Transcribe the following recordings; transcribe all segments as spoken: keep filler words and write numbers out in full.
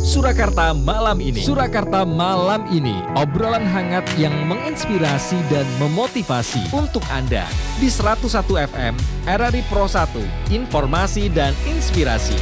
Surakarta malam ini. Surakarta malam ini, obrolan hangat yang menginspirasi dan memotivasi untuk Anda di seratus satu F M R R I Pro satu, informasi dan inspirasi.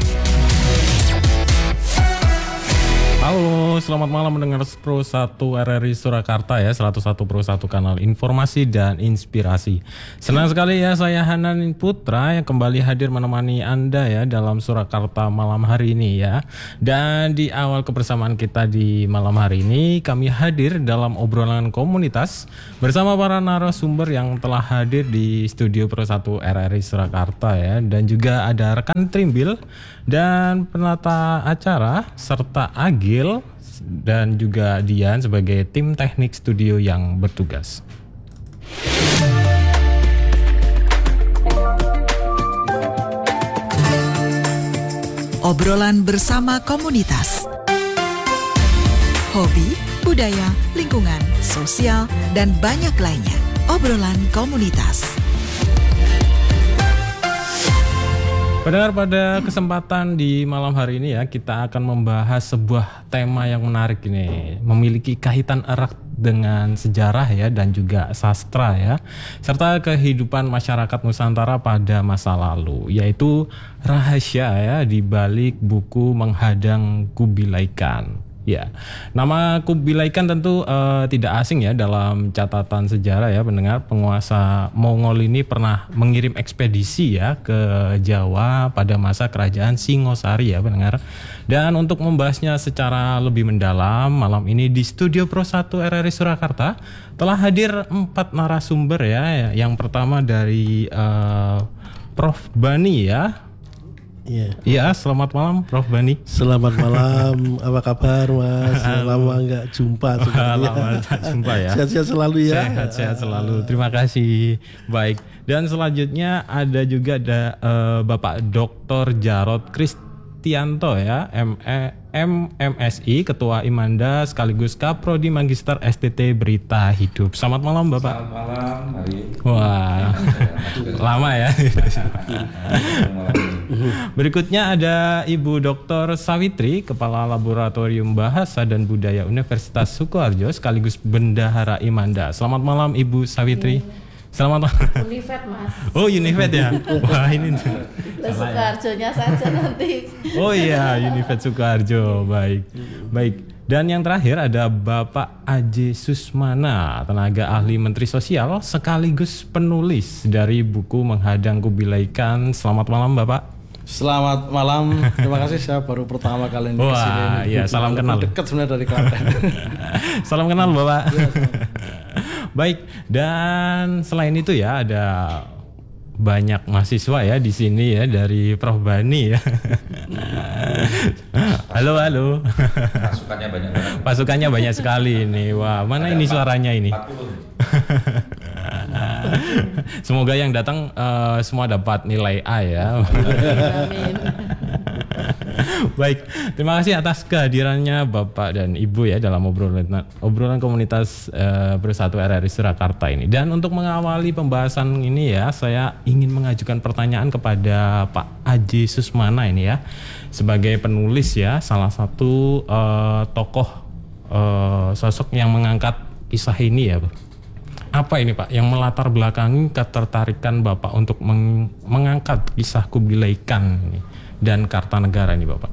Halo, selamat malam mendengar Pro satu R R I Surakarta ya, seratus satu Pro satu kanal informasi dan inspirasi. Senang sekali ya, saya Hanan Putra yang kembali hadir menemani Anda ya dalam Surakarta malam hari ini ya. Dan di awal kebersamaan kita di malam hari ini, kami hadir dalam obrolan komunitas bersama para narasumber yang telah hadir di studio Pro satu R R I Surakarta ya. Dan juga ada rekan Trimbil dan penata acara serta Agil dan juga Dian sebagai tim teknik studio yang bertugas. Obrolan bersama komunitas. Hobi, budaya, lingkungan, sosial, dan banyak lainnya. Obrolan komunitas. Pendengar, pada kesempatan di malam hari ini ya, kita akan membahas sebuah tema yang menarik ini, memiliki kaitan erat dengan sejarah ya dan juga sastra ya, serta kehidupan masyarakat Nusantara pada masa lalu, yaitu rahasia ya di balik buku Menghadang Kubilai Khan. Ya, nama Kubilai Khan tentu uh, tidak asing ya dalam catatan sejarah ya pendengar. Penguasa Mongol ini pernah mengirim ekspedisi ya ke Jawa pada masa kerajaan Singosari ya pendengar. Dan untuk membahasnya secara lebih mendalam, malam ini di studio Pro satu R R I Surakarta telah hadir empat narasumber ya. Yang pertama dari uh, Prof Bani ya. Iya, ya, selamat malam Prof Bani. Selamat malam, apa kabar Mas? Lama nggak jumpa sebenarnya. Lama nggak jumpa ya. Sehat-sehat selalu ya. Sehat-sehat selalu. Terima kasih. Baik. Dan selanjutnya ada juga ada uh, Bapak Doktor Jarod Kristianto ya, M M S I, Ketua Imanda sekaligus Kaprodi Magister S T T Berita Hidup. Selamat malam Bapak. Selamat malam. Hari. Wah, lama ya. Berikutnya ada Ibu Doktor Sawitri, Kepala Laboratorium Bahasa dan Budaya Universitas Sukoharjo sekaligus Bendahara Imanda. Selamat malam Ibu Sawitri. Selamat malam. Unifed Mas. Oh Unifed ya. Wah ini. Sukoharjonya saja nanti. Oh iya Unifed Sukoharjo. Baik. Baik. Dan yang terakhir ada Bapak Aji Susmana, tenaga ahli Menteri Sosial sekaligus penulis dari buku Menghadang Kubilai Khan. Selamat malam Bapak. Selamat malam. Terima kasih, saya baru pertama kali ini Wah, kesini. Wah, iya salam kenal. Dekat sebenarnya dari Klaten. Salam kenal Bapak. Ya, baik, dan selain itu ya ada banyak mahasiswa ya di sini ya dari Prof Bani ya. Halo halo. Pasukannya banyak banget. Pasukannya banyak sekali ini. Wah, mana ada ini suaranya ini? empat puluh. Semoga yang datang uh, semua dapat nilai A ya. Amin. Baik, terima kasih atas kehadirannya Bapak dan Ibu ya dalam obrolan obrolan komunitas uh, Bersatu R R I Surakarta ini. Dan untuk mengawali pembahasan ini ya, saya ingin mengajukan pertanyaan kepada Pak Aji Susmana ini ya, sebagai penulis ya, salah satu uh, tokoh uh, sosok yang mengangkat kisah ini ya, Pak. Apa ini Pak yang melatar belakangi ketertarikan Bapak untuk meng- mengangkat kisah Kubilai Khan ini dan Kartanegara ini Bapak?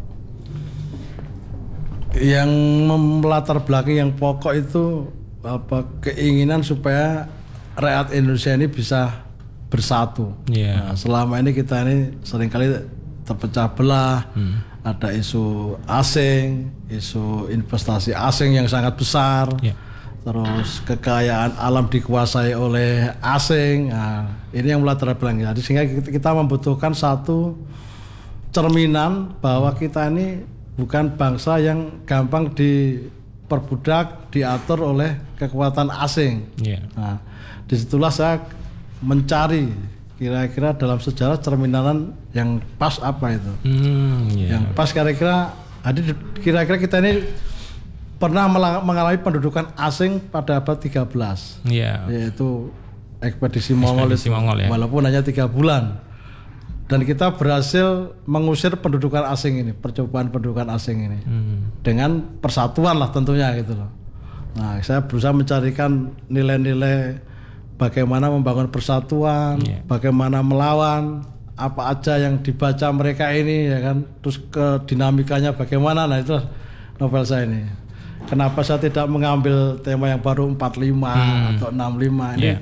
Yang melatar belakangi yang pokok itu apa, keinginan supaya rakyat Indonesia ini bisa bersatu. Yeah. Nah, selama ini kita ini seringkali terpecah belah, hmm. ada isu asing, isu investasi asing yang sangat besar. Yeah. Terus kekayaan alam dikuasai oleh asing. Nah, ini yang melatar belakang. Jadi sehingga kita membutuhkan satu cerminan bahwa kita ini bukan bangsa yang gampang diperbudak, diatur oleh kekuatan asing. Yeah. Nah, disitulah saya mencari kira-kira dalam sejarah cerminan yang pas apa itu. Hmm, yeah. Yang pas kira-kira, kira-kira kita ini pernah mengalami pendudukan asing pada abad tiga belas, yeah. yaitu ekspedisi Mongol, ekspedisi Mongol ya. Walaupun hanya tiga bulan. Dan kita berhasil mengusir pendudukan asing ini, percobaan pendudukan asing ini, hmm. dengan persatuan lah tentunya gitu loh. Nah, saya berusaha mencarikan nilai-nilai bagaimana membangun persatuan, yeah. bagaimana melawan, apa aja yang dibaca mereka ini ya kan, terus ke dinamikanya bagaimana. Nah itu novel saya ini. Kenapa saya tidak mengambil tema yang baru empat puluh lima hmm. atau enam puluh lima ini? Yeah.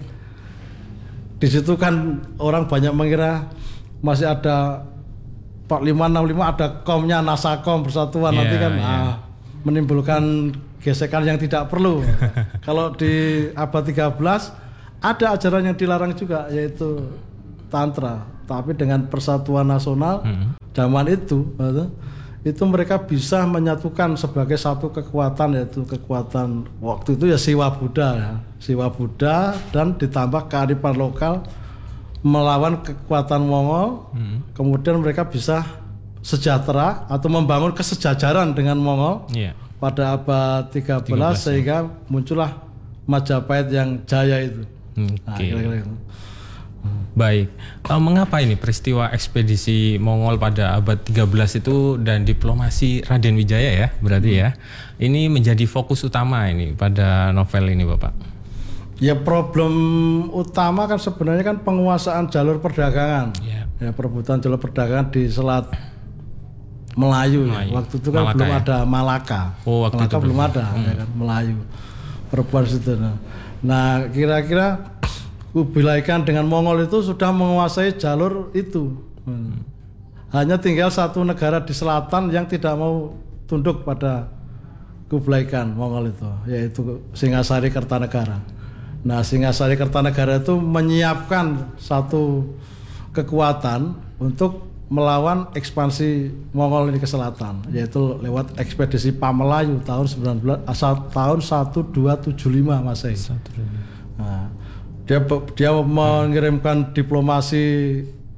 Di situ kan orang banyak mengira masih ada empat puluh lima enam puluh lima ada komnya Nasakom Persatuan, yeah, nanti kan yeah. ah, menimbulkan gesekan yang tidak perlu. Kalau di abad tiga belas ada ajaran yang dilarang juga, yaitu Tantra, tapi dengan Persatuan Nasional hmm. zaman itu itu mereka bisa menyatukan sebagai satu kekuatan, yaitu kekuatan waktu itu ya Siwa Buddha ya. Siwa Buddha dan ditambah kearifan lokal melawan kekuatan Mongol, hmm. kemudian mereka bisa sejahtera atau membangun kesejajaran dengan Mongol yeah. pada abad tiga belas, tiga belas sehingga ya. muncullah Majapahit yang jaya itu. Okay. Nah, kira-kira itu. Baik, uh, mengapa ini peristiwa ekspedisi Mongol pada abad tiga belas itu dan diplomasi Raden Wijaya ya, berarti hmm. ya, ini menjadi fokus utama ini pada novel ini Bapak? Ya problem utama kan sebenarnya kan penguasaan jalur perdagangan, yeah. ya perebutan jalur perdagangan di Selat Melayu. Melayu. Ya. Waktu itu kan Malaka, belum ya? ada Malaka, oh, waktu Malaka itu belum ada, hmm. ya kan Melayu, perebutan situ. Nah kira-kira Kubilai Khan dengan Mongol itu sudah menguasai jalur itu. Hmm. Hanya tinggal satu negara di selatan yang tidak mau tunduk pada Kubilai Khan Mongol itu, yaitu Singasari Kertanegara. Nah, Singasari Kertanegara itu menyiapkan satu kekuatan untuk melawan ekspansi Mongol ini ke selatan, yaitu lewat ekspedisi Pamelayu tahun sembilan belas tahun seribu dua ratus tujuh puluh lima Masehi. Nah, dia dia mengirimkan diplomasi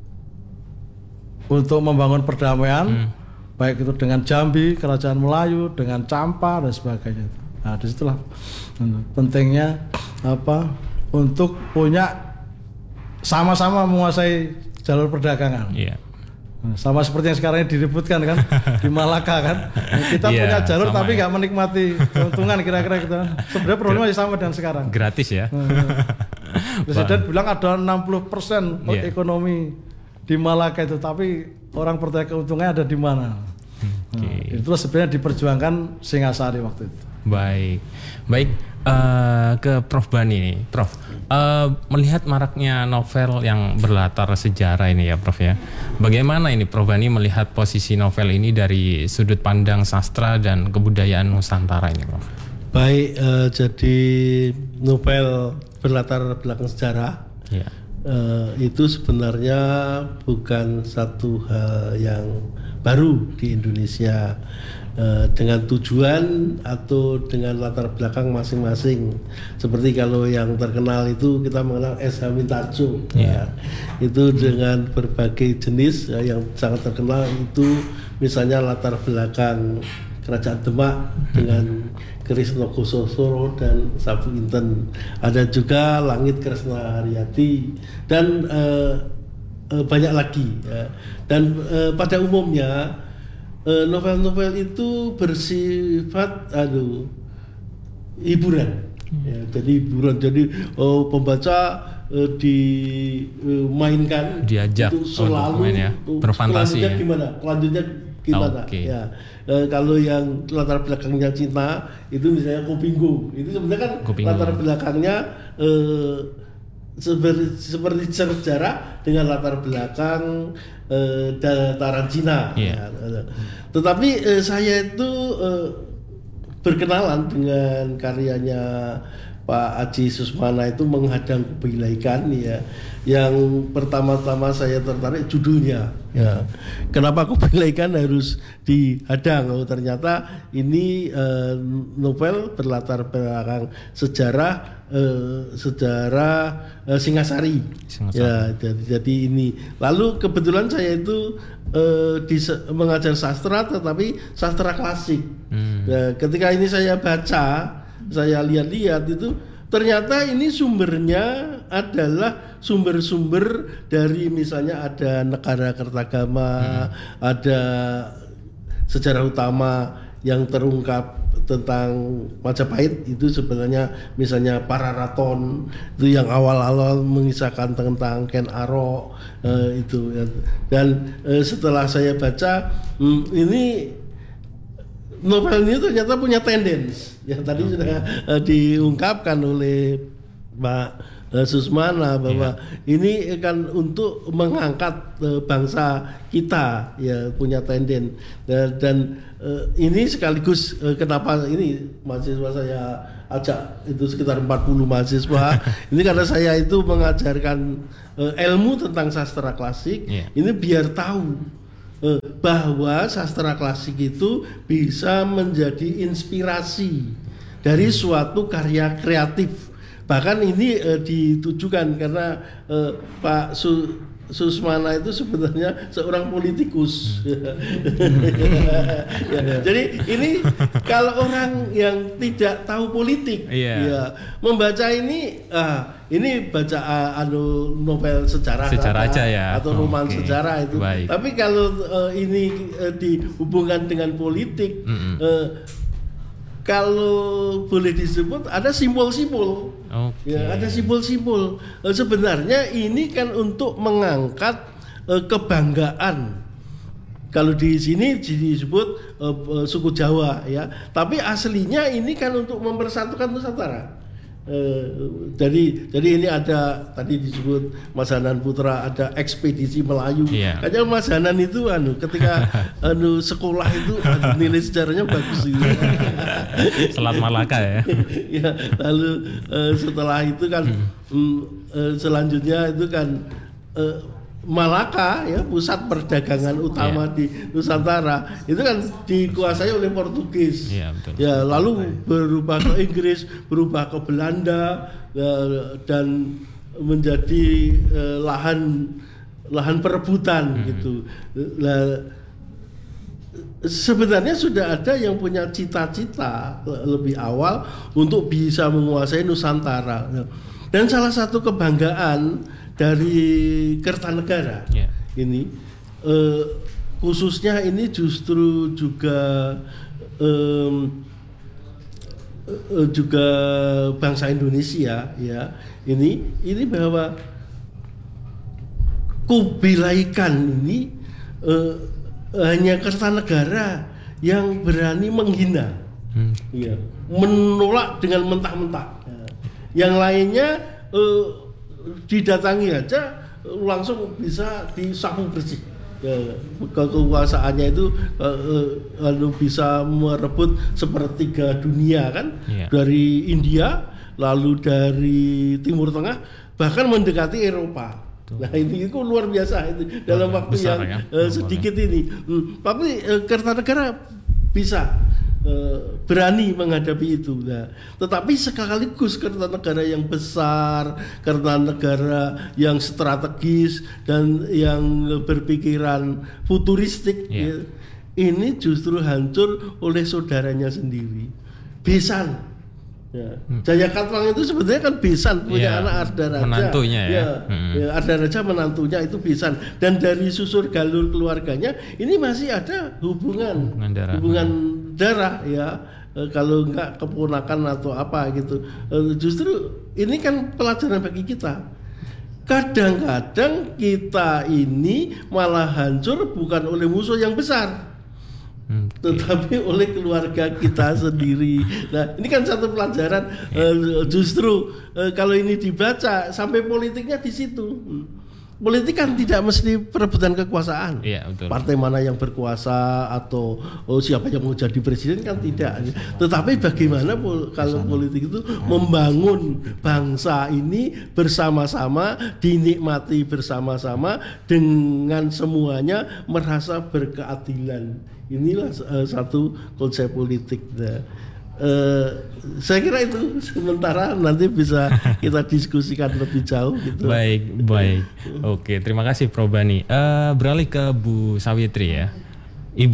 untuk membangun perdamaian, hmm. baik itu dengan Jambi, Kerajaan Melayu, dengan Campa dan sebagainya. Nah, disitulah pentingnya apa untuk punya sama-sama menguasai jalur perdagangan. Yeah. Sama seperti yang sekarang ini diributkan kan di Malaka kan. Kita yeah, punya jalur tapi nggak ya. menikmati keuntungan kira-kira gitu. Sebenarnya problemnya sama dengan sekarang. Gratis ya. Presiden bilang ada enam puluh persen yeah. ekonomi di Malaka itu, tapi orang percaya keuntungannya ada di mana? Okay. Nah, itulah sebenarnya diperjuangkan Singasari waktu itu. Baik, baik uh, ke Prof Bani nih, Prof. Uh, melihat maraknya novel yang berlatar sejarah ini ya, Prof ya. Bagaimana ini Prof Bani melihat posisi novel ini dari sudut pandang sastra dan kebudayaan Nusantara ini, Prof? Baik, uh, jadi novel berlatar belakang sejarah. Ya. Uh, itu sebenarnya bukan satu hal yang baru di Indonesia, uh, dengan tujuan atau dengan latar belakang masing-masing. Seperti kalau yang terkenal itu kita mengenal S. Hamintarjo, yeah. ya, itu dengan berbagai jenis ya, yang sangat terkenal itu misalnya latar belakang Kerajaan Demak dengan Keris Nogososoro dan Sabu Inten. Ada juga Langit Kresna Haryati dan uh, uh, banyak lagi. Ya. Dan uh, pada umumnya uh, novel-novel itu bersifat aduh hiburan. Ya, jadi hiburan. Jadi uh, pembaca uh, dimainkan, uh, diajak itu selalu ya. Berfantasi. Selanjutnya ya. gimana? Selanjutnya gimana? Okay. Ya. E, kalau yang latar belakangnya Cina itu misalnya Kopinggo, itu sebenarnya kan Kopinggo. Latar belakangnya e, seperti, seperti sejarah dengan latar belakang e, dataran Cina. Yeah. Ya. Tetapi e, saya itu e, berkenalan dengan karyanya Pak Aji Susmana itu Menghadang Kubilai Khan ya. Yang pertama-tama saya tertarik judulnya. Ya. Kenapa Kubilai Khan harus dihadang? Oh, ternyata ini eh, novel berlatar belakang sejarah eh, sejarah eh, Singasari. Singasari. Ya, jadi, jadi ini. Lalu kebetulan saya itu eh, di, mengajar sastra, tetapi sastra klasik. Hmm. Ya, ketika ini saya baca, saya lihat-lihat itu ternyata ini sumbernya adalah sumber-sumber dari misalnya ada Negara Kertagama, hmm. ada sejarah utama yang terungkap tentang Majapahit itu sebenarnya misalnya Pararaton itu yang awal-awal mengisahkan tentang Ken Arok eh, itu dan eh, setelah saya baca hmm, ini novel ini ternyata punya tendens yang tadi okay. sudah eh, diungkapkan oleh Pak Susmana bahwa yeah. ini kan untuk mengangkat uh, bangsa kita ya punya tenden dan, dan uh, ini sekaligus uh, kenapa ini mahasiswa saya ajak itu sekitar empat puluh mahasiswa ini karena saya itu mengajarkan uh, ilmu tentang sastra klasik yeah. ini biar tahu uh, bahwa sastra klasik itu bisa menjadi inspirasi dari suatu karya kreatif. Bahkan ini eh, ditujukan karena eh, Pak Su, Susmana itu sebenarnya seorang politikus. ya, jadi ini kalau orang yang tidak tahu politik, yeah. ya, membaca ini, ah, ini baca uh, anu novel sejarah, sejarah aja ya, atau roman okay. sejarah itu. Baik. Tapi kalau uh, ini uh, dihubungkan dengan politik. Mm-hmm. uh, Kalau boleh disebut ada simbol-simbol, okay. ya ada simbol-simbol. E, sebenarnya ini kan untuk mengangkat e, kebanggaan. Kalau di sini disebut e, e, suku Jawa, ya. Tapi aslinya ini kan untuk mempersatukan Nusantara. Uh, jadi jadi ini ada tadi disebut Mas Hanan Putra ada ekspedisi Melayu. Yeah. Kayaknya Mas Hanan itu anu ketika anu sekolah itu anu, nilai sejarahnya bagus gitu. Selat Malaka ya. ya lalu uh, setelah itu kan hmm. uh, selanjutnya itu kan uh, Malaka ya pusat perdagangan utama yeah. di Nusantara itu kan dikuasai oleh Portugis yeah, betul. ya lalu berubah ke Inggris berubah ke Belanda ya, dan menjadi eh, lahan lahan perebutan mm-hmm. gitu. Nah, sebenarnya sudah ada yang punya cita-cita lebih awal untuk bisa menguasai Nusantara dan salah satu kebanggaan dari Kertanegara yeah. ini eh, khususnya ini justru juga eh, eh, juga bangsa Indonesia ya ini ini bahwa Kubilaikan ini eh, hanya Kertanegara yang berani menghina hmm. ya, menolak dengan mentah-mentah ya. Yang lainnya eh, didatangi aja langsung bisa disapu bersih ya, kekuasaannya itu uh, uh, bisa merebut sepertiga dunia kan yeah. dari India lalu dari Timur Tengah bahkan mendekati Eropa. Tuh. Nah ini itu luar biasa itu dalam oh, waktu yang ya? uh, sedikit ini hmm, tapi uh, Kertanegara bisa Uh, berani menghadapi itu. Nah, tetapi sekaligus Kertanegara yang besar, Kertanegara yang strategis dan yang berpikiran futuristik, yeah. ya, ini justru hancur oleh saudaranya sendiri, Besan. Ya. Hmm. Jayakatwang itu sebenarnya kan Besan punya yeah. anak Ardaraja, menantunya ya, ya, hmm. ya Ardaraja menantunya itu Besan dan dari susur galur keluarganya ini masih ada hubungan hubungan darah, hubungan darah ya e, kalau enggak keponakan atau apa gitu. E, justru ini kan pelajaran bagi kita. Kadang-kadang kita ini malah hancur bukan oleh musuh yang besar. Hmm, tetapi okay. oleh keluarga kita sendiri. Nah, ini kan satu pelajaran. Yeah. Uh, justru uh, kalau ini dibaca sampai politiknya di situ. Hmm. Politik kan tidak mesti perebutan kekuasaan. Yeah, betul. Partai mana yang berkuasa atau oh, siapa yang mau jadi presiden kan tidak. Tetapi bagaimana pol- kalau politik itu membangun bangsa ini bersama-sama, dinikmati bersama-sama dengan semuanya merasa berkeadilan. Inilah uh, satu konsep politik. Nah, uh, saya kira itu sementara nanti bisa kita diskusikan lebih jauh. Gitu. Baik, baik. Oke, terima kasih Prof Bani. Uh, beralih ke Bu Sawitri ya, Ibu.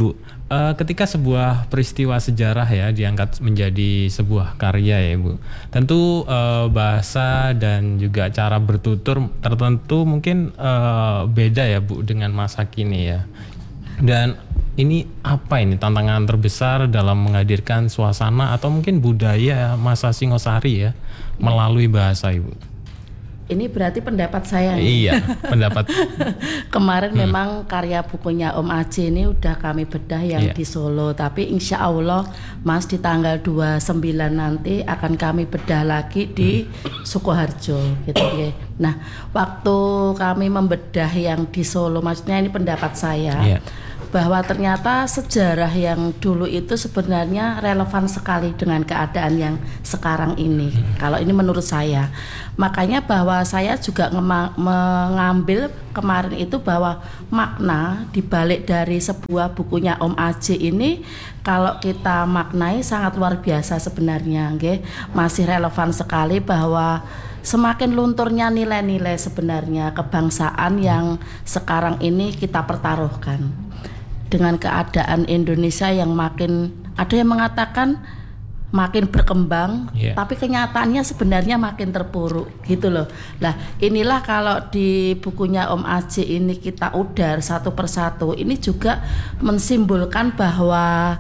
uh, ketika sebuah peristiwa sejarah ya diangkat menjadi sebuah karya ya Bu, tentu uh, bahasa dan juga cara bertutur tertentu mungkin uh, beda ya Bu dengan masa kini ya. Dan ini apa ini tantangan terbesar dalam menghadirkan suasana atau mungkin budaya masa Singosari ya melalui bahasa Ibu? Ini berarti pendapat saya. Iya, pendapat. Kemarin hmm. memang karya bukunya Om Aji ini udah kami bedah yang yeah. di Solo. Tapi insya Allah Mas di tanggal dua puluh sembilan nanti akan kami bedah lagi di hmm. Sukoharjo gitu ya. Nah, waktu kami membedah yang di Solo, maksudnya ini pendapat saya. Yeah. Bahwa ternyata sejarah yang dulu itu sebenarnya relevan sekali dengan keadaan yang sekarang ini. Hmm. Kalau ini menurut saya. Makanya bahwa saya juga ngema- mengambil kemarin itu bahwa makna dibalik dari sebuah bukunya Om Aji ini kalau kita maknai sangat luar biasa sebenarnya, nggih. Masih relevan sekali bahwa semakin lunturnya nilai-nilai sebenarnya kebangsaan yang sekarang ini kita pertaruhkan. Dengan keadaan Indonesia yang makin, ada yang mengatakan makin berkembang, yeah. tapi kenyataannya sebenarnya makin terpuruk gitu loh. Nah inilah kalau di bukunya Om Aji ini kita udar satu persatu, ini juga mensimbolkan bahwa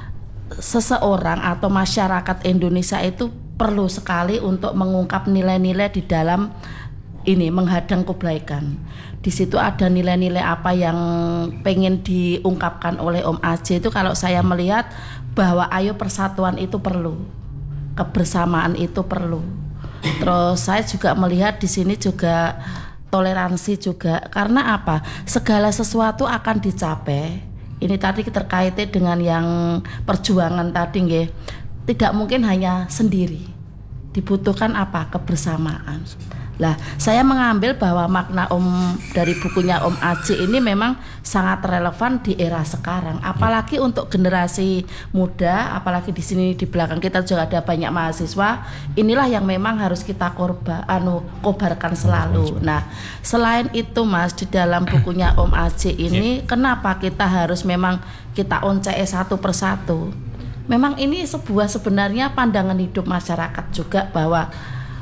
seseorang atau masyarakat Indonesia itu perlu sekali untuk mengungkap nilai-nilai di dalam ini menghadang kebaikan. Di situ ada nilai-nilai apa yang pengen diungkapkan oleh Om Aji itu kalau saya melihat bahwa ayo persatuan itu perlu, kebersamaan itu perlu. Terus saya juga melihat di sini juga toleransi juga karena apa? Segala sesuatu akan dicapai. Ini tadi terkaitnya dengan yang perjuangan tadi nggih. Tidak mungkin hanya sendiri. Dibutuhkan apa? Kebersamaan. Lah, saya mengambil bahwa makna Om dari bukunya Om Aji ini memang sangat relevan di era sekarang. Apalagi ya. Untuk generasi muda, apalagi di sini di belakang kita juga ada banyak mahasiswa. Inilah yang memang harus kita korban, anu, kobarkan selalu. Nah, selain itu Mas, di dalam bukunya Om Aji ini, ya. Kenapa kita harus memang kita oncei satu persatu? Memang ini sebuah sebenarnya pandangan hidup masyarakat juga bahwa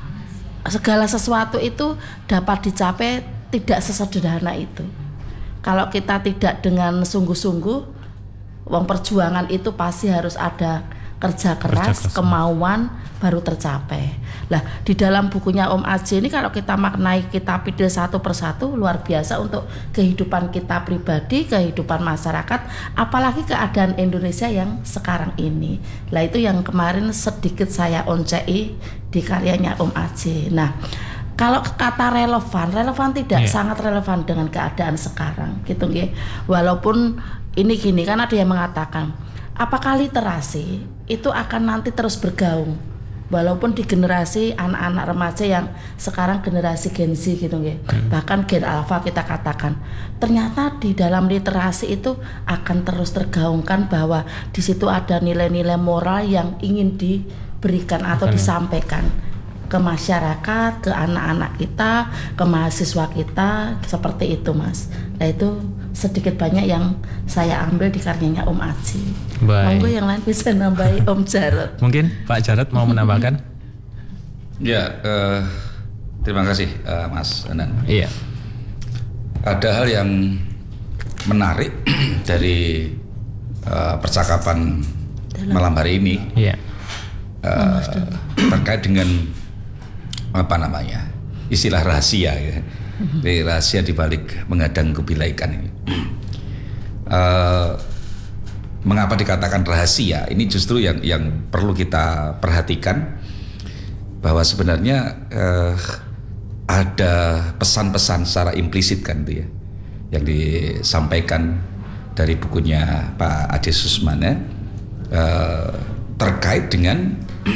segala sesuatu itu dapat dicapai tidak sesederhana itu. Kalau kita tidak dengan sungguh-sungguh, uang perjuangan itu pasti harus ada kerja keras, kerja kemauan baru tercapai. Lah di dalam bukunya Om Aji ini kalau kita maknai, kita pilih satu persatu luar biasa untuk kehidupan kita pribadi, kehidupan masyarakat, apalagi keadaan Indonesia yang sekarang ini. Lah itu yang kemarin sedikit saya oncei di karyanya Om Aji. Nah kalau kata relevan, relevan tidak, yeah. sangat relevan dengan keadaan sekarang gitu nggih. Walaupun ini gini kan ada yang mengatakan apakah literasi itu akan nanti terus bergaung walaupun di generasi anak-anak remaja yang sekarang generasi Gen Z gitu nggih. Hmm. Bahkan Gen Alpha kita katakan ternyata di dalam literasi itu akan terus tergaungkan bahwa di situ ada nilai-nilai moral yang ingin diberikan atau disampaikan ke masyarakat, ke anak-anak kita, ke mahasiswa kita, seperti itu Mas. Nah itu sedikit banyak yang saya ambil di karyanya Om Aji. Monggo yang lain bisa nambahi Om Jarot. Mungkin Pak Jarot mau menambahkan? Ya, uh, terima kasih uh, Mas Anan. Iya. Ada hal yang menarik dari uh, percakapan Dalam. malam hari ini. Iya. Uh, terkait dengan apa namanya istilah rahasia ya. Jadi rahasia dibalik menghadang kebaikan ini. Uh, mengapa dikatakan rahasia? Ini justru yang yang perlu kita perhatikan bahwa sebenarnya uh, ada pesan-pesan secara implisit kan itu ya yang disampaikan dari bukunya Pak Ade Susmana uh, terkait dengan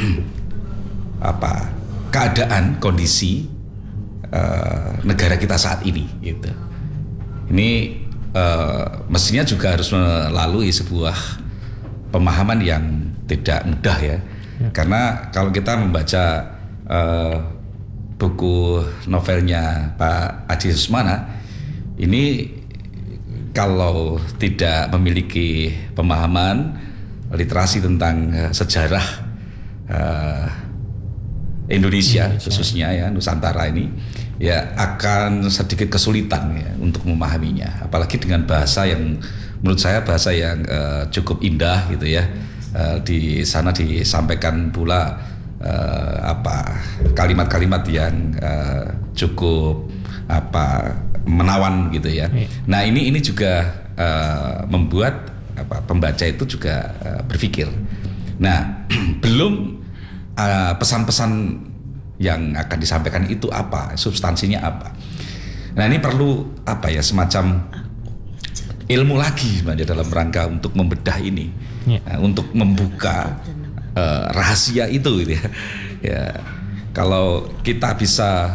apa keadaan kondisi uh, negara kita saat ini gitu. Ini uh, mestinya juga harus melalui sebuah pemahaman yang tidak mudah ya, ya. Karena kalau kita membaca uh, buku novelnya Pak Adi Susmana ini kalau tidak memiliki pemahaman literasi tentang uh, sejarah uh, Indonesia, Indonesia khususnya ya Nusantara ini, ya akan sedikit kesulitan ya untuk memahaminya. Apalagi dengan bahasa yang menurut saya bahasa yang uh, cukup indah gitu ya. Uh, di sana disampaikan pula uh, apa kalimat-kalimat yang uh, cukup apa menawan gitu ya. Nah ini ini juga uh, membuat apa pembaca itu juga uh, berpikir. Nah belum uh, pesan-pesan yang akan disampaikan itu apa, substansinya apa. Nah ini perlu apa ya semacam ilmu lagi sebenarnya dalam rangka untuk membedah ini, ya. uh, untuk membuka uh, rahasia itu gitu ya. Ya kalau kita bisa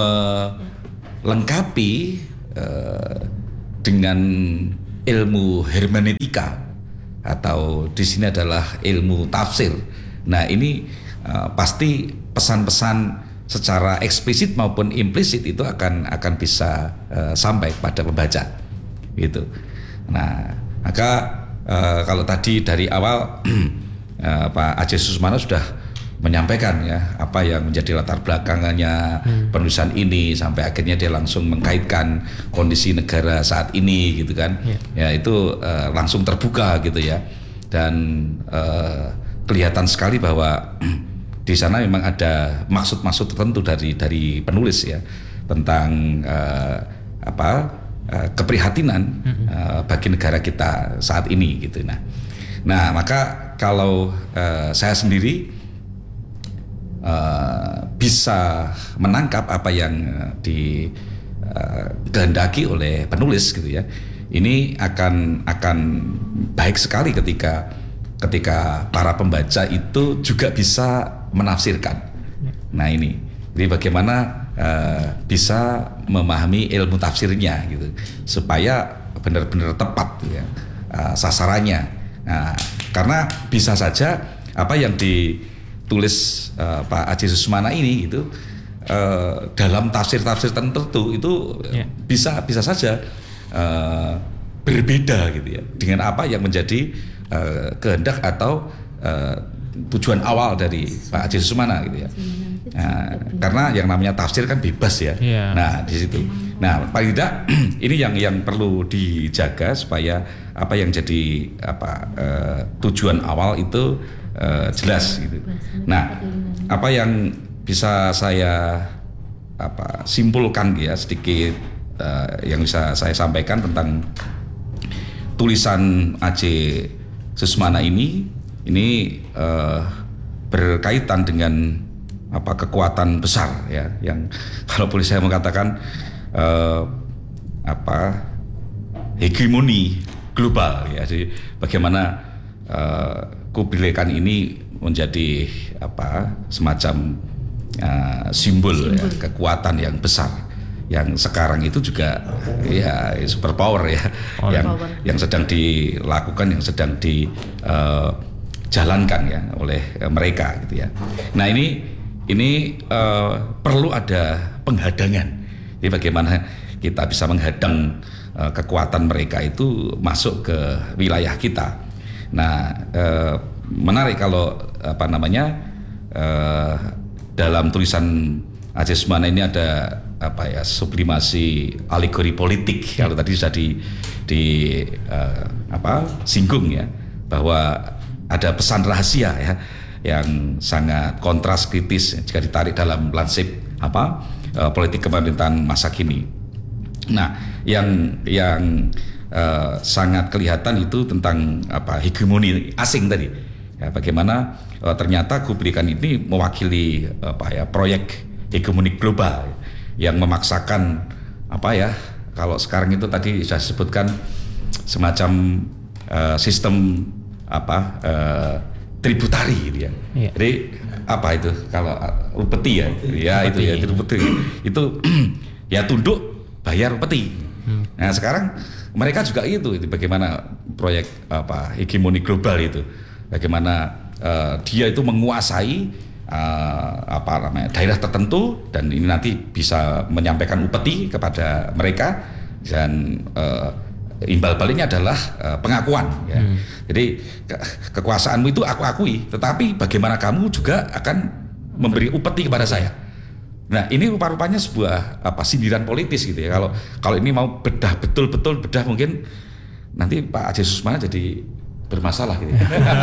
melengkapi uh, dengan ilmu hermeneutika atau di sini adalah ilmu tafsir. Nah ini uh, pasti pesan-pesan secara eksplisit maupun implisit itu akan akan bisa uh, sampai pada pembaca, gitu. Nah maka uh, kalau tadi dari awal uh, Pak Aji Susmana sudah menyampaikan ya apa yang menjadi latar belakangannya hmm. penulisan ini sampai akhirnya dia langsung mengkaitkan kondisi negara saat ini gitu kan, yeah. ya itu uh, langsung terbuka gitu ya, dan uh, kelihatan sekali bahwa di sana memang ada maksud-maksud tertentu dari dari penulis ya tentang uh, apa uh, keprihatinan hmm. uh, bagi negara kita saat ini gitu. Nah, nah maka kalau uh, saya sendiri Uh, bisa menangkap apa yang dikehendaki uh, oleh penulis gitu ya, ini akan akan baik sekali ketika ketika para pembaca itu juga bisa menafsirkan. Nah ini, jadi bagaimana uh, bisa memahami ilmu tafsirnya gitu, supaya benar-benar tepat ya, uh, sasarannya. Nah, karena bisa saja apa yang di tulis uh, Pak Aji Susmana ini itu uh, dalam tafsir-tafsir tertentu itu yeah. bisa bisa saja uh, berbeda gitu ya dengan apa yang menjadi uh, kehendak atau uh, tujuan awal dari Pak Aji Susmana gitu ya. Nah, karena yang namanya tafsir kan bebas ya. Yeah. Nah di situ. Nah paling tidak ini yang yang perlu dijaga supaya apa yang jadi apa uh, tujuan awal itu Uh, jelas gitu. Nah, apa yang bisa saya apa simpulkan ya sedikit uh, yang bisa saya sampaikan tentang tulisan Aji Susmana ini, ini uh, berkaitan dengan apa kekuatan besar ya, yang kalau boleh saya mengatakan uh, apa hegemoni global ya. Jadi bagaimana uh, kebinekaan ini menjadi apa semacam uh, simbol, simbol. Ya, kekuatan yang besar yang sekarang itu juga ya super power ya, oh, yang power. yang sedang dilakukan, yang sedang dijalankan uh, ya oleh uh, mereka gitu ya. Nah ini ini uh, perlu ada penghadangan. Jadi bagaimana kita bisa menghadang uh, kekuatan mereka itu masuk ke wilayah kita. Nah, eh, menarik kalau apa namanya eh, dalam tulisan Aji Susmana ini ada apa ya sublimasi alegori politik. Kalau tadi sudah di, di eh, apa singgung ya bahwa ada pesan rahasia ya yang sangat kontras kritis jika ditarik dalam lansip apa eh, politik pemerintahan masa kini. Nah, yang yang Uh, sangat kelihatan itu tentang apa hegemoni asing tadi ya, bagaimana uh, ternyata kebinekaan ini mewakili apa ya proyek hegemoni global yang memaksakan apa ya kalau sekarang itu tadi saya sebutkan semacam uh, sistem apa uh, tributari gitu ya. Iya. Jadi apa itu kalau uh, upeti ya ya upeti. itu ya upeti itu ya tunduk bayar upeti. Hmm. Nah sekarang mereka juga itu, itu bagaimana proyek apa hegemoni global itu, bagaimana uh, dia itu menguasai uh, apa namanya daerah tertentu dan ini nanti bisa menyampaikan upeti kepada mereka dan uh, imbal baliknya adalah uh, pengakuan ya. Hmm. Jadi ke, kekuasaanmu itu aku akui, tetapi bagaimana kamu juga akan memberi upeti kepada saya. Nah, ini rupa-rupanya sebuah apa sindiran politis gitu ya. Kalau kalau ini mau bedah betul-betul bedah mungkin nanti Pak Aji Susmana jadi bermasalah gitu.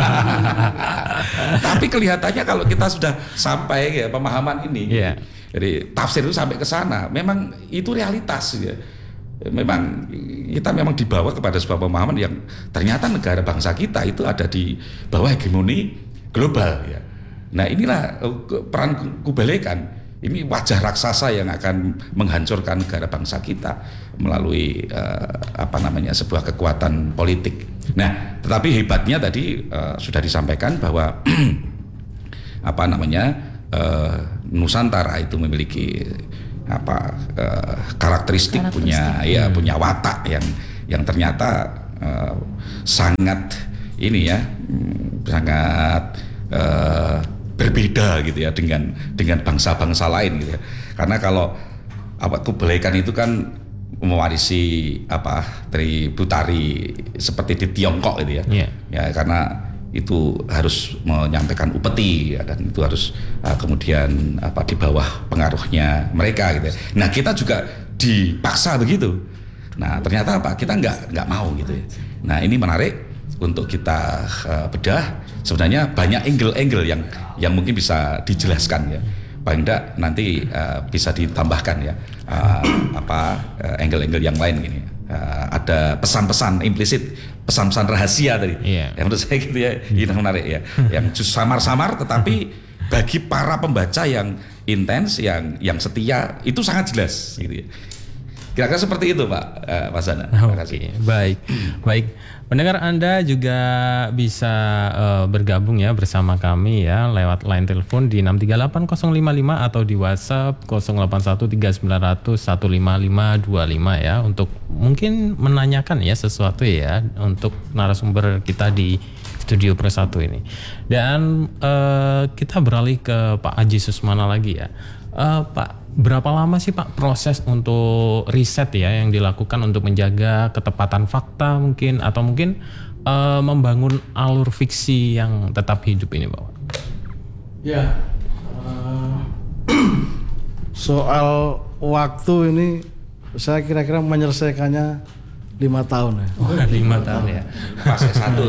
Tapi kelihatannya kalau kita sudah sampai ya pemahaman ini. Yeah. Jadi tafsir itu sampai ke sana, memang itu realitas ya. Memang kita memang dibawa kepada sebuah pemahaman yang ternyata negara bangsa kita itu ada di bawah hegemoni global ya. Nah inilah peran Kubalekan, ini wajah raksasa yang akan menghancurkan negara bangsa kita melalui uh, apa namanya sebuah kekuatan politik. Nah tetapi hebatnya tadi uh, sudah disampaikan bahwa apa namanya uh, Nusantara itu memiliki apa uh, karakteristik, karakteristik punya ya hmm. punya watak yang yang ternyata uh, sangat ini ya sangat uh, berbeda gitu ya dengan dengan bangsa-bangsa lain gitu ya. Karena kalau apa Kubalekan itu kan mewarisi apa tributari seperti di Tiongkok gitu ya. Yeah. Ya karena itu harus menyampaikan upeti ya, dan itu harus uh, kemudian apa di bawah pengaruhnya mereka gitu ya. Nah kita juga dipaksa begitu. Nah ternyata apa kita nggak nggak mau gitu ya. Nah ini menarik untuk kita uh, bedah. Sebenarnya banyak angle-angle yang yang mungkin bisa dijelaskan ya. Paling tidak nanti uh, bisa ditambahkan ya uh, apa uh, angle-angle yang lain gini. Uh, ada pesan-pesan implisit, pesan-pesan rahasia tadi. Yeah. Yang menurut saya gitu ya, ini menarik ya. Yang samar-samar tetapi bagi para pembaca yang intens, yang yang setia itu sangat jelas gitu ya. Kira-kira seperti itu Pak uh, Mas Zana. Oke, okay. Baik. Baik. Pendengar Anda juga bisa uh, bergabung ya bersama kami ya lewat line telepon di enam tiga delapan nol lima lima atau di WhatsApp nol delapan satu tiga sembilan nol nol satu lima lima dua lima ya untuk mungkin menanyakan ya sesuatu ya untuk narasumber kita di Studio Pro satu ini. Dan uh, kita beralih ke Pak Aji Susmana lagi ya. Uh, Pak, berapa lama sih Pak proses untuk riset ya yang dilakukan untuk menjaga ketepatan fakta mungkin atau mungkin uh, membangun alur fiksi yang tetap hidup ini Pak? Ya, uh, soal waktu ini saya kira-kira menyelesaikannya lima tahun ya. Oh, lima tahun ya. Fase satu.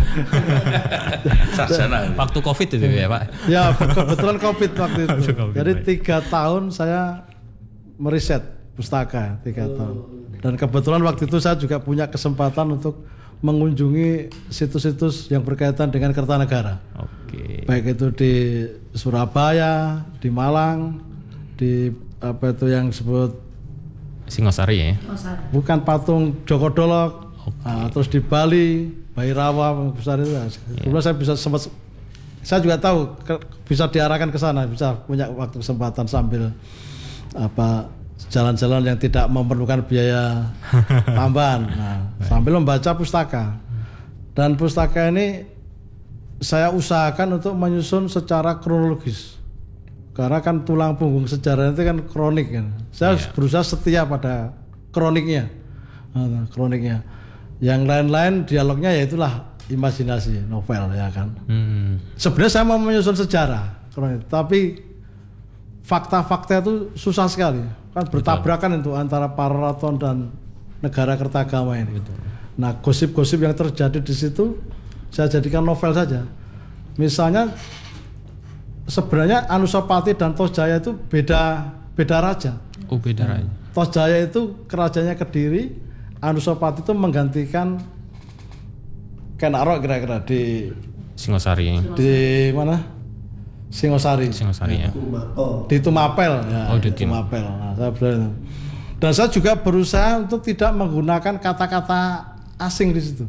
Sarjana. Waktu Covid itu ya Pak? Ya kebetulan Covid waktu itu. COVID, Jadi baik. tiga tahun saya meriset pustaka tiga tahun. Dan kebetulan waktu itu saya juga punya kesempatan untuk mengunjungi situs-situs yang berkaitan dengan Kertanegara. Oke. Baik itu di Surabaya, di Malang, di apa itu yang disebut Singosari ya? Bukan patung Joko Dolok, okay. Nah, terus di Bali, Bhairawa besar itu. Kemudian yeah. saya bisa sempat, saya juga tahu ke, bisa diarahkan ke sana, bisa punya waktu kesempatan sambil apa jalan-jalan yang tidak memerlukan biaya tambahan. Nah, sambil membaca pustaka. Dan pustaka ini saya usahakan untuk menyusun secara kronologis. Karena kan tulang punggung sejarah itu kan kronik kan. Saya yeah. berusaha setia pada kroniknya, nah, kroniknya. Yang lain-lain dialognya ya itulah imajinasi novel ya kan. Hmm. Sebenarnya saya mau menyusun sejarah, kronik, tapi fakta-fakta itu susah sekali. Kan bertabrakan itu antara Pararaton dan negara Kertagama ini. Betul. Nah gosip-gosip yang terjadi di situ saya jadikan novel saja. Misalnya sebenarnya Anusapati dan Tosjaya itu beda beda raja. Oh beda raja. Tosjaya itu kerajaannya Kediri, Anusapati itu menggantikan Kenaro kira-kira di Singosari. Di mana? Singosari. Singosari ya. Di Tumapel. Ya, oh di Tumapel. Nah, saya dan saya juga berusaha untuk tidak menggunakan kata-kata asing di situ.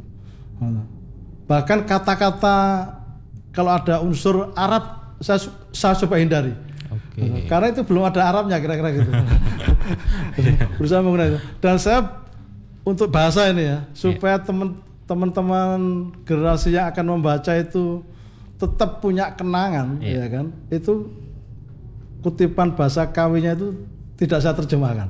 Bahkan kata-kata kalau ada unsur Arab saya saya coba hindari. Okay. Karena itu belum ada Arabnya kira-kira gitu. Berusaha menggunakan itu. Dan saya untuk bahasa ini ya supaya yeah. teman teman-teman generasi yang akan membaca itu tetap punya kenangan yeah. ya kan. Itu kutipan bahasa Kawinya itu tidak saya terjemahkan.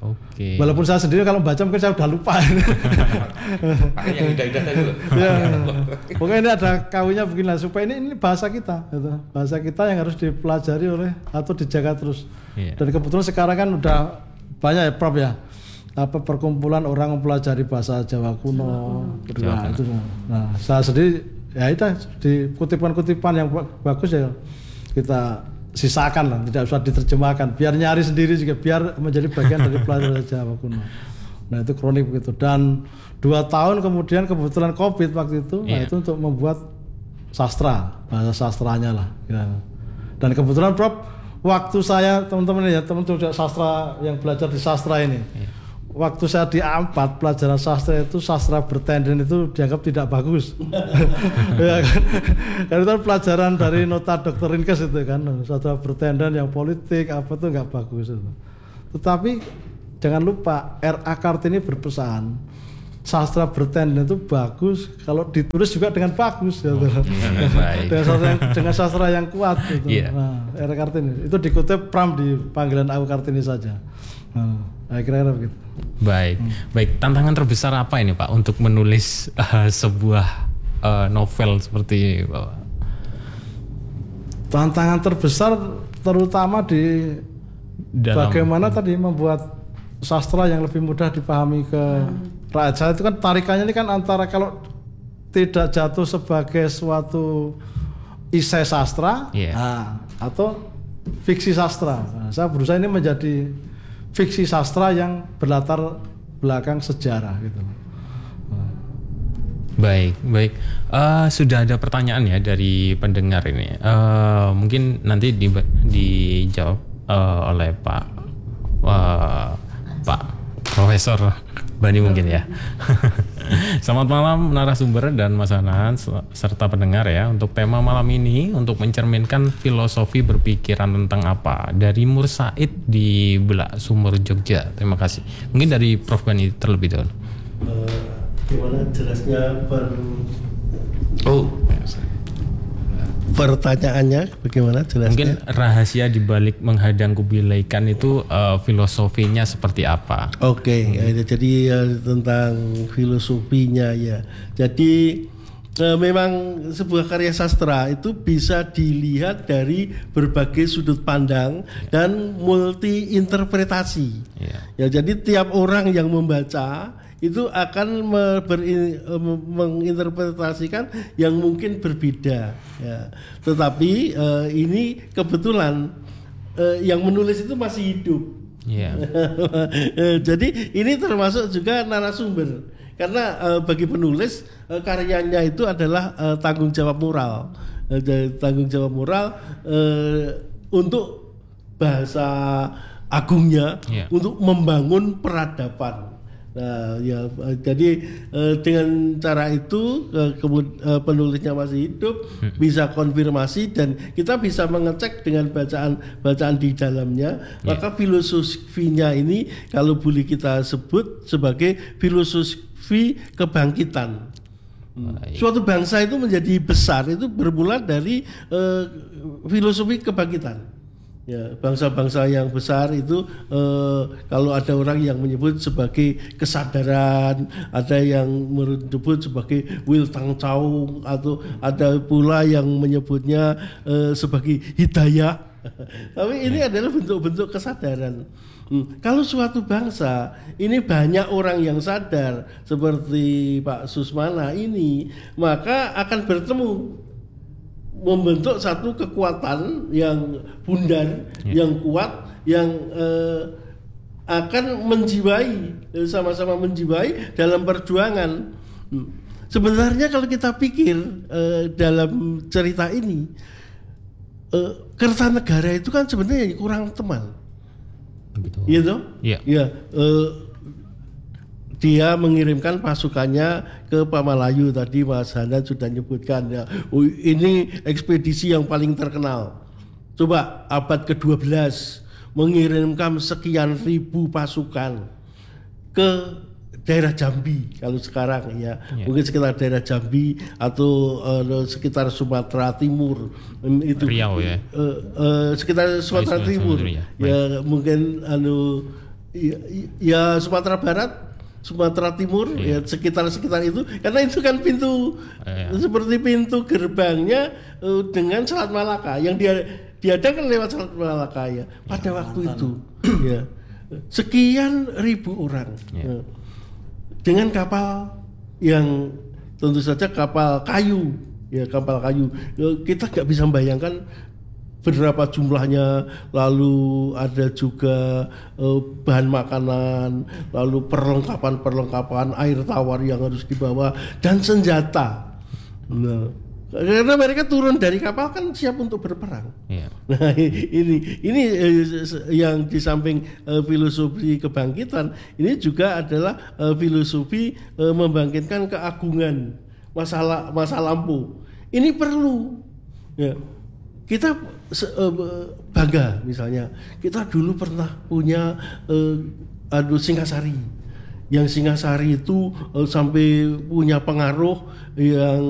Oke. Walaupun saya sendiri kalau baca mungkin saya udah lupa. Yang indah-indah tadi. Ya. Pokoknya ini ada kawinnya beginilah supaya ini ini bahasa kita, gitu. Bahasa kita yang harus dipelajari oleh atau dijaga terus. Yeah. Dan kebetulan sekarang kan udah banyak ya Prof ya. Apa perkumpulan orang mempelajari bahasa Jawa kuno. Jawa itu. Nah, saya sendiri ya itu di kutipan-kutipan yang bagus ya kita sisakan lah, tidak usah diterjemahkan, biar nyari sendiri juga, biar menjadi bagian dari pelajaran Jawa kuno. Nah itu kronik begitu. Dan dua tahun kemudian kebetulan COVID waktu itu, yeah. nah itu untuk membuat sastra, bahasa sastranya lah. Ya. Dan kebetulan Prof, waktu saya teman-teman ya teman-teman sastra yang belajar di sastra ini, yeah. waktu saya di A empat pelajaran sastra itu sastra bertenden itu dianggap tidak bagus. Ya kan? Karena itu pelajaran dari nota doktrinkes itu kan, sastra bertenden yang politik apa tuh nggak bagus itu. Tetapi jangan lupa R A Kartini berpesan sastra bertenden itu bagus kalau ditulis juga dengan bagus gitu. Oh, iya, dengan sastra yang dengan sastra yang kuat gitu. Yeah. Nah, R A Kartini itu dikutip Pram di panggilan A U Kartini saja. Nah, kira-kira begitu. Baik, hmm. baik. Tantangan terbesar apa ini Pak untuk menulis uh, sebuah uh, novel seperti ini, Pak? Tantangan terbesar terutama di dalam, bagaimana hmm. tadi membuat sastra yang lebih mudah dipahami ke hmm. rakyat. Saya itu kan tarikannya ini kan antara kalau tidak jatuh sebagai suatu isai sastra, yeah. nah, atau fiksi sastra. Nah, saya berusaha ini menjadi fiksi sastra yang berlatar belakang sejarah gitu. Baik, baik. Uh, sudah ada pertanyaan ya dari pendengar ini. Uh, mungkin nanti di, dijawab uh, oleh Pak uh, Pak Profesor Bani mungkin ya. Selamat malam narasumber dan Mas Hanan serta pendengar ya. Untuk tema malam ini untuk mencerminkan filosofi berpikiran tentang apa dari Mur Said di Belak Sumur Jogja. Terima kasih. Mungkin dari Prof Bani terlebih dahulu. Uh, gimana jelasnya per Oh pertanyaannya bagaimana jelasnya? Mungkin rahasia dibalik menghadang kubilaikan itu uh, filosofinya seperti apa? Oke, okay, hmm. ya, jadi ya, tentang filosofinya ya. Jadi eh, memang sebuah karya sastra itu bisa dilihat dari berbagai sudut pandang yeah. dan multi interpretasi. Yeah. Ya, jadi tiap orang yang membaca itu akan menginterpretasikan yang mungkin berbeda ya. Tetapi uh, ini kebetulan uh, yang menulis itu masih hidup yeah. Jadi ini termasuk juga narasumber karena uh, bagi penulis uh, karyanya itu adalah uh, tanggung jawab moral uh, tanggung jawab moral uh, untuk bahasa agungnya yeah. untuk membangun peradaban. Nah, ya jadi eh, dengan cara itu eh, kemud, eh, penulisnya masih hidup, hmm. bisa konfirmasi dan kita bisa mengecek dengan bacaan-bacaan di dalamnya. Yeah. Maka filosofinya ini kalau boleh kita sebut sebagai filosofi kebangkitan. Baik. Suatu bangsa itu menjadi besar itu bermula dari eh, filosofi kebangkitan. Ya, bangsa-bangsa yang besar itu eh, kalau ada orang yang menyebut sebagai kesadaran, ada yang menyebut sebagai Wil Tang Chau, atau ada pula yang menyebutnya eh, sebagai hidayah. Tapi ini adalah bentuk-bentuk kesadaran. Hmm. Kalau suatu bangsa ini banyak orang yang sadar seperti Pak Susmana ini, maka akan bertemu membentuk satu kekuatan yang bundar, yeah. yang kuat, yang eh, akan menjiwai, sama-sama menjiwai dalam perjuangan. Hmm. Sebenarnya kalau kita pikir eh, dalam cerita ini, eh, Kertanegara itu kan sebenarnya kurang teman, gitu, yeah. ya. Eh, Dia mengirimkan pasukannya ke Pamalayu, tadi Mas Hanan sudah nyebutkan ya. Oh, ini ekspedisi yang paling terkenal. Coba abad kedua belas mengirimkan sekian ribu pasukan ke daerah Jambi kalau sekarang ya, ya. Mungkin sekitar daerah Jambi atau uh, sekitar Sumatera Timur itu Riau ya. Uh, uh, sekitar Sumatera oh, Timur ya, ya mungkin anu ya, ya Sumatera Barat, Sumatera Timur, iya. ya sekitar-sekitar itu, karena itu kan pintu iya. seperti pintu gerbangnya uh, dengan Selat Malaka yang dia diadakan lewat Selat Malaka ya pada ya, waktu mantan. itu ya sekian ribu orang ya. dengan kapal yang tentu saja kapal kayu ya kapal kayu kita nggak bisa membayangkan berapa jumlahnya, lalu ada juga uh, bahan makanan, lalu perlengkapan-perlengkapan air tawar yang harus dibawa dan senjata. Nah, karena mereka turun dari kapal kan siap untuk berperang. Yeah. Nah ini ini uh, yang di samping uh, filosofi kebangkitan, ini juga adalah uh, filosofi uh, membangkitkan keagungan masalah masa lampau. Ini perlu. Ya. Kita bangga misalnya kita dulu pernah punya uh, aduh Singasari yang Singasari itu uh, sampai punya pengaruh yang